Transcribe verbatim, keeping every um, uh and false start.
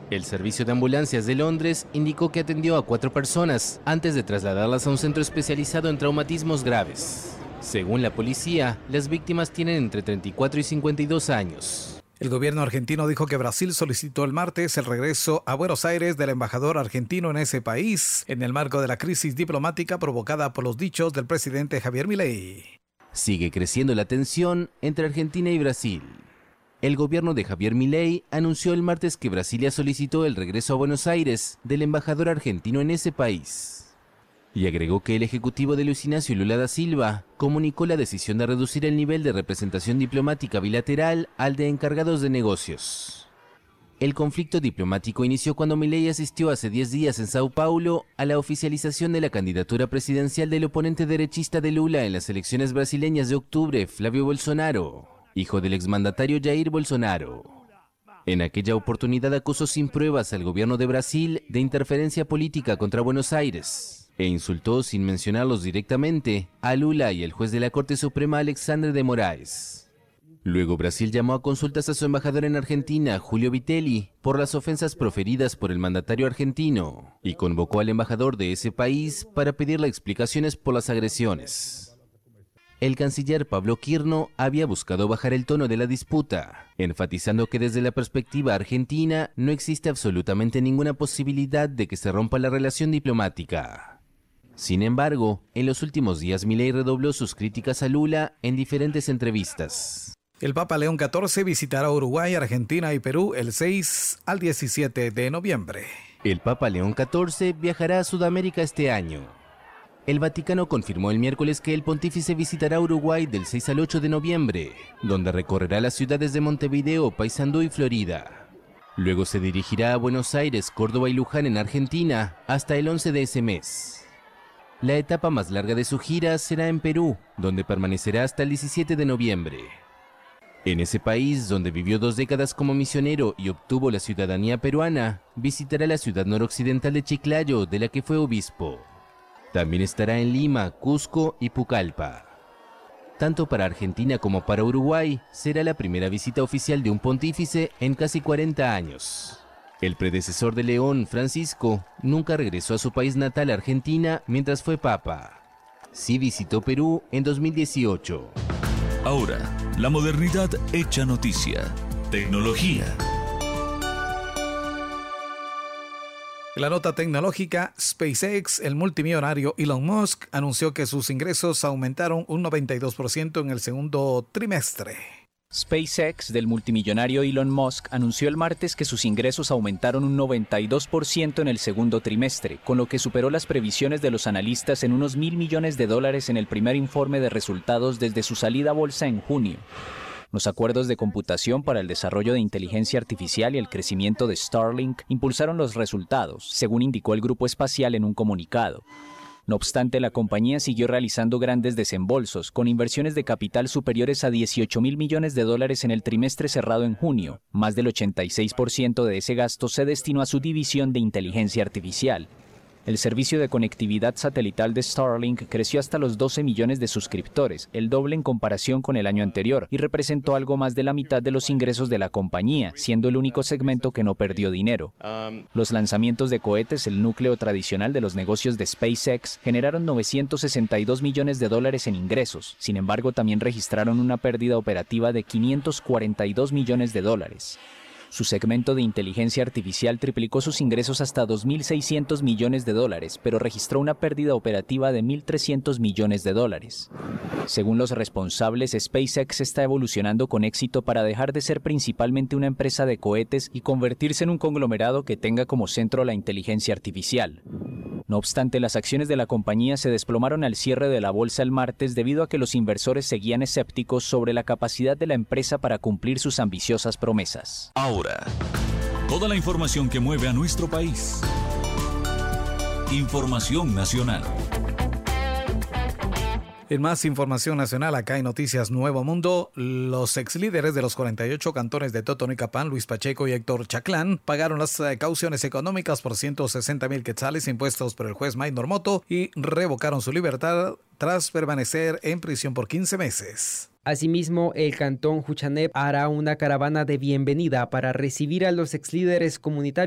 El servicio de ambulancias de Londres indicó que atendió a cuatro personas antes de trasladarlas a un centro especializado en traumatismos graves. Según la policía, las víctimas tienen entre treinta y cuatro y cincuenta y dos años. El gobierno argentino dijo que Brasil solicitó el martes el regreso a Buenos Aires del embajador argentino en ese país, en el marco de la crisis diplomática provocada por los dichos del presidente Javier Milei. Sigue creciendo la tensión entre Argentina y Brasil. El gobierno de Javier Milei anunció el martes que Brasilia solicitó el regreso a Buenos Aires del embajador argentino en ese país. Y agregó que el ejecutivo de Luis Ignacio Lula da Silva comunicó la decisión de reducir el nivel de representación diplomática bilateral al de encargados de negocios. El conflicto diplomático inició cuando Milei asistió hace diez días en Sao Paulo a la oficialización de la candidatura presidencial del oponente derechista de Lula en las elecciones brasileñas de octubre, Flávio Bolsonaro, hijo del exmandatario Jair Bolsonaro. En aquella oportunidad acusó sin pruebas al gobierno de Brasil de interferencia política contra Buenos Aires e insultó, sin mencionarlos directamente, a Lula y al juez de la Corte Suprema Alexandre de Moraes. Luego Brasil llamó a consultas a su embajador en Argentina, Julio Vitelli, por las ofensas proferidas por el mandatario argentino y convocó al embajador de ese país para pedirle explicaciones por las agresiones. El canciller Pablo Quirno había buscado bajar el tono de la disputa, enfatizando que desde la perspectiva argentina no existe absolutamente ninguna posibilidad de que se rompa la relación diplomática. Sin embargo, en los últimos días Milei redobló sus críticas a Lula en diferentes entrevistas. El Papa León catorce visitará Uruguay, Argentina y Perú el seis al diecisiete de noviembre. El Papa León catorce viajará a Sudamérica este año. El Vaticano confirmó el miércoles que el pontífice visitará Uruguay del seis al ocho de noviembre, donde recorrerá las ciudades de Montevideo, Paysandú y Florida. Luego se dirigirá a Buenos Aires, Córdoba y Luján en Argentina hasta el once de ese mes. La etapa más larga de su gira será en Perú, donde permanecerá hasta el diecisiete de noviembre. En ese país, donde vivió dos décadas como misionero y obtuvo la ciudadanía peruana, visitará la ciudad noroccidental de Chiclayo, de la que fue obispo. También estará en Lima, Cusco y Pucallpa. Tanto para Argentina como para Uruguay, será la primera visita oficial de un pontífice en casi cuarenta años. El predecesor de León, Francisco, nunca regresó a su país natal, Argentina, mientras fue papa. Sí visitó Perú en dos mil dieciocho. Ahora, la modernidad hecha noticia. Tecnología. En la nota tecnológica, SpaceX, el multimillonario Elon Musk, anunció que sus ingresos aumentaron un noventa y dos por ciento en el segundo trimestre. SpaceX, del multimillonario Elon Musk, anunció el martes que sus ingresos aumentaron un noventa y dos por ciento en el segundo trimestre, con lo que superó las previsiones de los analistas en unos mil millones de dólares en el primer informe de resultados desde su salida a bolsa en junio. Los acuerdos de computación para el desarrollo de inteligencia artificial y el crecimiento de Starlink impulsaron los resultados, según indicó el grupo espacial en un comunicado. No obstante, la compañía siguió realizando grandes desembolsos, con inversiones de capital superiores a dieciocho mil millones de dólares en el trimestre cerrado en junio. Más del ochenta y seis por ciento de ese gasto se destinó a su división de inteligencia artificial. El servicio de conectividad satelital de Starlink creció hasta los doce millones de suscriptores, el doble en comparación con el año anterior, y representó algo más de la mitad de los ingresos de la compañía, siendo el único segmento que no perdió dinero. Los lanzamientos de cohetes, el núcleo tradicional de los negocios de SpaceX, generaron novecientos sesenta y dos millones de dólares en ingresos. Sin embargo, también registraron una pérdida operativa de quinientos cuarenta y dos millones de dólares. Su segmento de inteligencia artificial triplicó sus ingresos hasta dos mil seiscientos millones de dólares, pero registró una pérdida operativa de mil trescientos millones de dólares. Según los responsables, SpaceX está evolucionando con éxito para dejar de ser principalmente una empresa de cohetes y convertirse en un conglomerado que tenga como centro la inteligencia artificial. No obstante, las acciones de la compañía se desplomaron al cierre de la bolsa el martes debido a que los inversores seguían escépticos sobre la capacidad de la empresa para cumplir sus ambiciosas promesas. Ahora, toda la información que mueve a nuestro país. Información nacional. En más información nacional, acá en Noticias Nuevo Mundo, los ex líderes de los cuarenta y ocho cantones de Totonicapán, Luis Pacheco y Héctor Chaclán, pagaron las cauciones económicas por ciento sesenta mil quetzales impuestos por el juez Maynor Moto y revocaron su libertad tras permanecer en prisión por quince meses. Asimismo, el cantón Juchanep hará una caravana de bienvenida para recibir a los ex líderes comunitarios